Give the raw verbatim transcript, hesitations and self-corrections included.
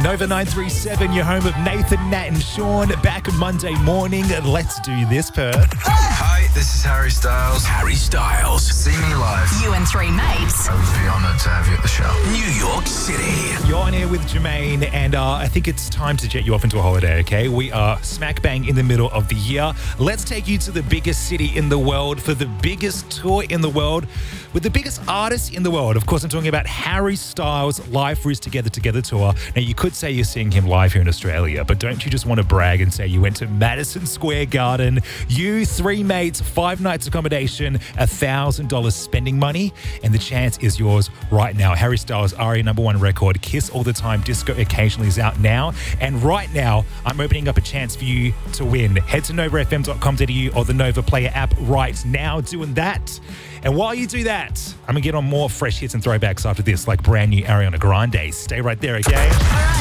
Nova nine three seven, your home of Nathan, Nat and Sean. Back on Monday morning. Let's do this, Perth. Hi, this is Harry Styles. Harry Styles. See me live. You and three mates. I would be honoured to have you at the show. New York City. You're on air with Jermaine, and uh, I think it's time to jet you off into a holiday, okay? We are smack bang in the middle of the year. Let's take you to the biggest city in the world for the biggest tour in the world with the biggest artist in the world. Of course, I'm talking about Harry Styles' Life Is Together Together tour. Now, you could say you're seeing him live here in Australia, but don't you just want to brag and say you went to Madison Square Garden, you, three mates, five nights accommodation, one thousand dollars spending money, and the chance is yours right now. Harry Styles' Aria number one record, Kiss All the Time, Disco Occasionally, is out now. And right now, I'm opening up a chance for you to win. Head to nova f m dot com dot a u or the Nova Player app right now, doing that. And while you do that, I'm going to get on more fresh hits and throwbacks after this, like brand new Ariana Grande. Stay right there, okay?